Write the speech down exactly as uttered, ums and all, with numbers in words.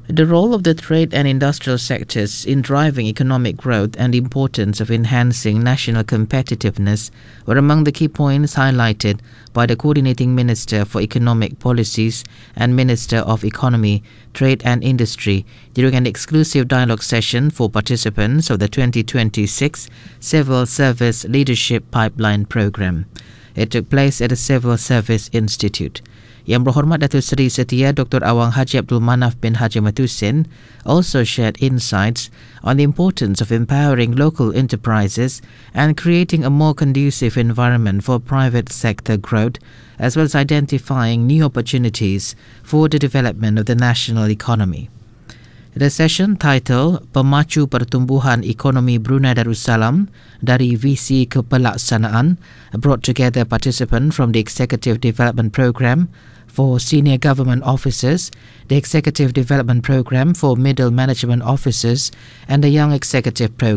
The role of the trade and industrial sectors in driving economic growth and the importance of enhancing national competitiveness were among the key points highlighted by the Coordinating Minister for Economic Policies and Minister of Economy, Trade and Industry during an exclusive dialogue session for participants of the twenty twenty-six Civil Service Leadership Pipeline Programme. It took place at the Civil Service Institute. Yang Berhormat Datuk Seri Setia Doktor Awang Haji Abdul Manaf bin Haji Matusin also shared insights on the importance of empowering local enterprises and creating a more conducive environment for private sector growth, as well as identifying new opportunities for the development of the national economy. The session titled Pemacu Pertumbuhan Ekonomi Brunei Darussalam dari Visi ke Pelaksanaan brought together participants from the Executive Development Programme for Senior Government Officers, the Executive Development Programme for Middle Management Officers, and the Young Executive Programme.